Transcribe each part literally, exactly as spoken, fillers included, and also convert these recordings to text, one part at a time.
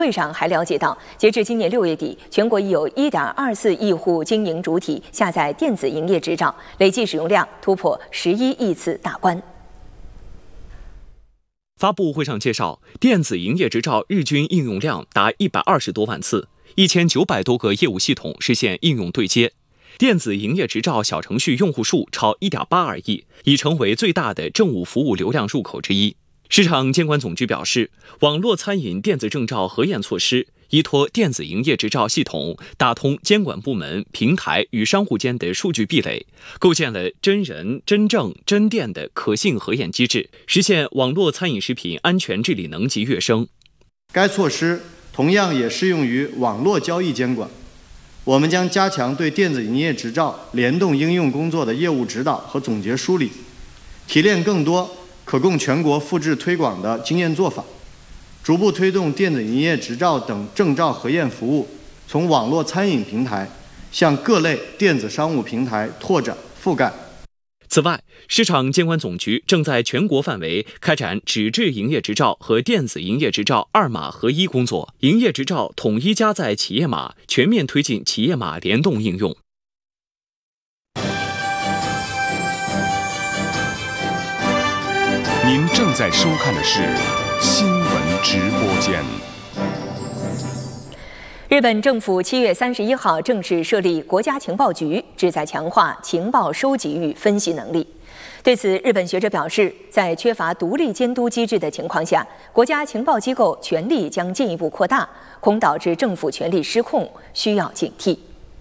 会上还了解到，截至今年六月底，全国已有 一点二四亿户经营主体下载电子营业执照，累计使用量突破十一亿次大关。 发布会上介绍，电子营业执照日均应用量达一百二十多万次，一千九百多个业务系统实现应用对接。电子营业执照小程序用户数超 一点八二亿，已成为最大的政务服务流量入口之一。市场监管总局表示，网络餐饮电子证照核验措施依托电子营业执照系统，打通监管部门、平台与商户间的数据壁垒，构建了真人、真证、真店的可信核验机制，实现网络餐饮食品安全治理能级跃升。 该措施同样也适用于网络交易监管。我们将加强对电子营业执照联动应用工作的业务指导和总结梳理，提炼更多可供全国复制推广的经验做法，逐步推动电子营业执照等证照核验服务从网络餐饮平台向各类电子商务平台拓展覆盖。 此外，市场监管总局正在全国范围开展纸质营业执照和电子营业执照二码合一工作，营业执照统一加载企业码，全面推进企业码联动应用。 您正在收看的是新闻直播间。 日本政府七月三十一号正式设立国家情报局，旨在强化情报收集与分析能力。对此，日本学者表示，在缺乏独立监督机制的情况下，国家情报机构权力将进一步扩大，恐导致政府权力失控，需要警惕。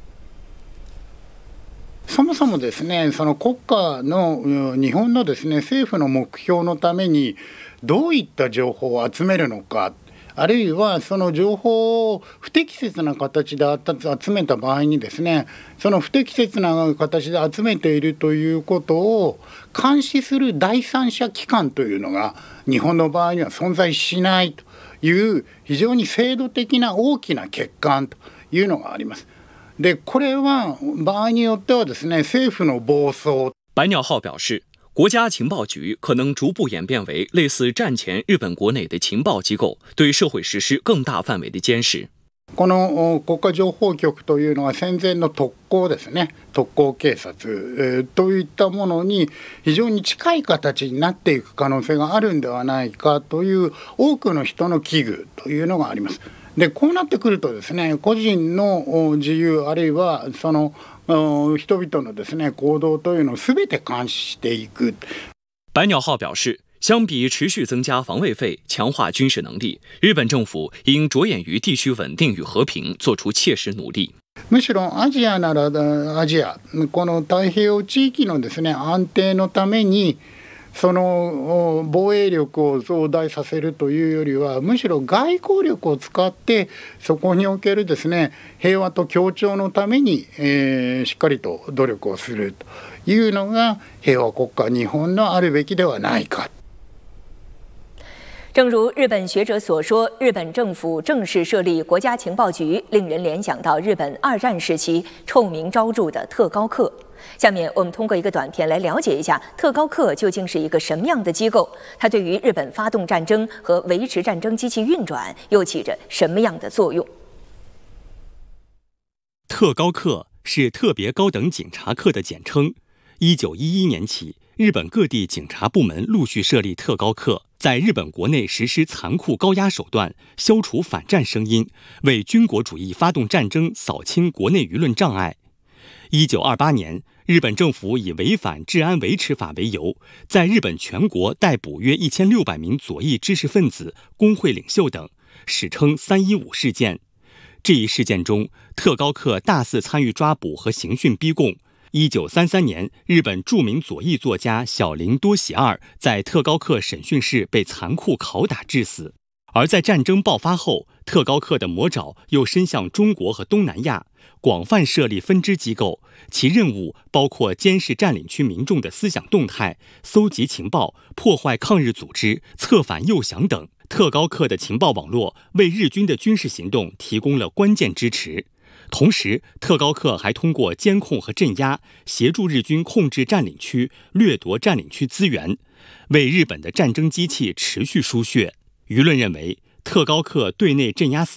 そもそもですね、その国家の日本のですね政府の目標のためにどういった情報を集めるのか。あるいはその情報を不適切な形で集めた場合にですね、その不適切な形で集めているということを監視する第三者機関というのが日本の場合には存在しないという非常に制度的な大きな欠陥というのがあります。で、これは場合によってはですね、政府の暴走。 白鸟号表示，国家情报局可能逐步演变为类似战前日本国内的情報機構，对社会实施更大範圍的監視。 この国家情報局というのは戦前の特攻ですね、特攻警察、えー、といったものに非常に近い形になっていく可能性があるんではないかという多くの人の危惧というのがあります。で、こうなってくるとですね、個人の自由あるいはその人々のですね行動というのを全て監視していく。 白鸟号表示，相比持续增加防卫费、强化军事能力，日本政府应着眼于地区稳定与和平，做出切实努力。 むしろアジアならアジア、この太平洋地域のですね安定のために。その防衛力を増大させるというよりは、むしろ外交力を使ってそこにおけるですね平和と協調のために、えー、しっかりと努力をするというのが平和国家日本のあるべきではないか。 正如日本学者所说，日本政府正式设立国家情报局，令人联想到日本二战时期臭名昭著的特高课。下面我们通过一个短片来了解一下特高课究竟是一个什么样的机构，它对于日本发动战争和维持战争机器运转又起着什么样的作用。 特高课是特别高等警察课的简称。一九一一年起，日本各地警察部门陆续设立特高课，在日本国内实施残酷高压手段，消除反战声音，为军国主义发动战争扫清国内舆论障碍。一九二八年，日本政府以违反治安维持法为由，在日本全国逮捕约一千六百名左翼知识分子、工会领袖等，史称三一五事件。这一事件中，特高课大肆参与抓捕和刑讯逼供。一九三三年，日本著名左翼作家小林多喜二在特高课审讯室被残酷拷打致死。而在战争爆发后，特高课的魔爪又伸向中国和东南亚，广泛设立分支机构，其任务包括监视占领区民众的思想动态、搜集情报、破坏抗日组织、策反诱降等。特高课的情报网络为日军的军事行动提供了关键支持。同时，特高课还通过监控和镇压，协助日军控制占领区、掠夺占领区资源，为日本的战争机器持续输血。舆论认为，特高课对内镇压思